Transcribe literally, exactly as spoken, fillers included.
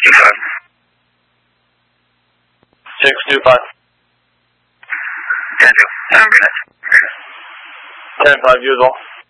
Two five. Six two five. Ten two. Have a good night. Ten five. You as well.